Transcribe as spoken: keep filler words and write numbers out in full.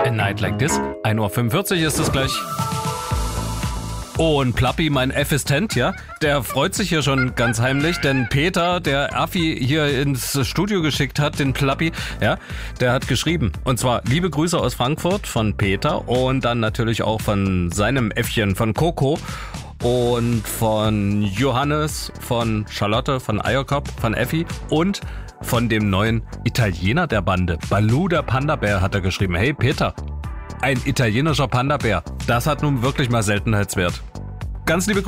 A Night Like This. ein Uhr fünfundvierzig ist es gleich. Und Plappi, mein Assistent, ja, der freut sich hier schon ganz heimlich, denn Peter, der Affi hier ins Studio geschickt hat, den Plappi, ja, der hat geschrieben. Und zwar liebe Grüße aus Frankfurt von Peter und dann natürlich auch von seinem Äffchen, von Coco und von Johannes, von Charlotte, von Eierkopf, von Effi und von dem neuen Italiener der Bande. Baloo, der Panda-Bär, hat er geschrieben. Hey Peter, ein italienischer Panda-Bär, das hat nun wirklich mal Seltenheitswert. Ganz liebe Grüße.